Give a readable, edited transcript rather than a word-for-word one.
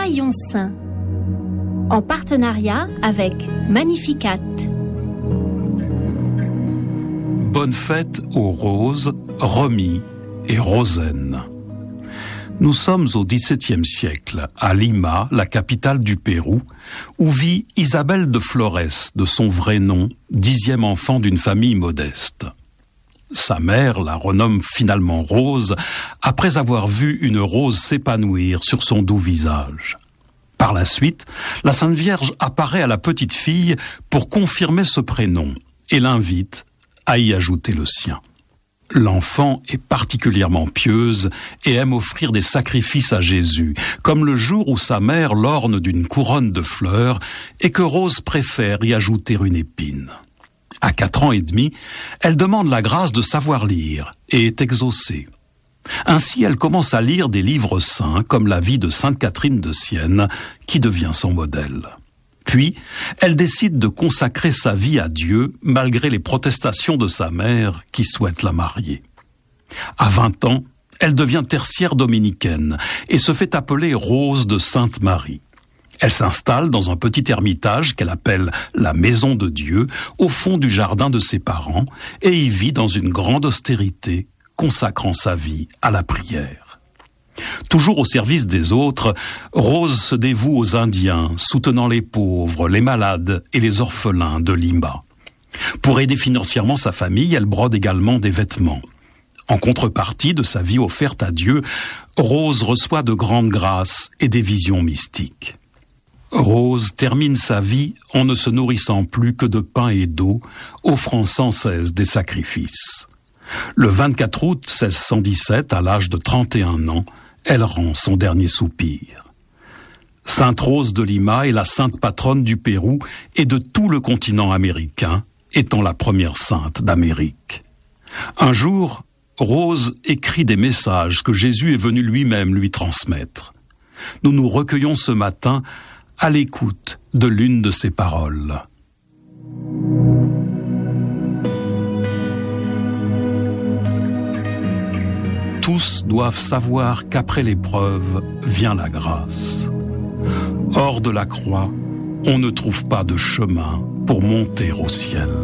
Soyons saints, en partenariat avec Magnificat. Bonne fête aux roses, Romy et Rosen. Nous sommes au XVIIe siècle, à Lima, la capitale du Pérou, où vit Isabelle de Flores, de son vrai nom, 10e enfant d'une famille modeste. Sa mère la renomme finalement Rose, après avoir vu une rose s'épanouir sur son doux visage. Par la suite, la Sainte Vierge apparaît à la petite fille pour confirmer ce prénom et l'invite à y ajouter le sien. L'enfant est particulièrement pieuse et aime offrir des sacrifices à Jésus, comme le jour où sa mère l'orne d'une couronne de fleurs et que Rose préfère y ajouter une épine. À 4 ans et demi, elle demande la grâce de savoir lire et est exaucée. Ainsi, elle commence à lire des livres saints comme la vie de Sainte Catherine de Sienne, qui devient son modèle. Puis, elle décide de consacrer sa vie à Dieu malgré les protestations de sa mère qui souhaite la marier. À 20 ans, elle devient tertiaire dominicaine et se fait appeler Rose de Sainte-Marie. Elle s'installe dans un petit ermitage qu'elle appelle la Maison de Dieu, au fond du jardin de ses parents, et y vit dans une grande austérité, consacrant sa vie à la prière. Toujours au service des autres, Rose se dévoue aux Indiens, soutenant les pauvres, les malades et les orphelins de Lima. Pour aider financièrement sa famille, elle brode également des vêtements. En contrepartie de sa vie offerte à Dieu, Rose reçoit de grandes grâces et des visions mystiques. Rose termine sa vie en ne se nourrissant plus que de pain et d'eau, offrant sans cesse des sacrifices. Le 24 août 1617, à l'âge de 31 ans, elle rend son dernier soupir. Sainte Rose de Lima est la sainte patronne du Pérou et de tout le continent américain, étant la première sainte d'Amérique. Un jour, Rose écrit des messages que Jésus est venu lui-même lui transmettre. Nous nous recueillons ce matin à l'écoute de l'une de ses paroles. Tous doivent savoir qu'après l'épreuve vient la grâce. Hors de la croix, on ne trouve pas de chemin pour monter au ciel.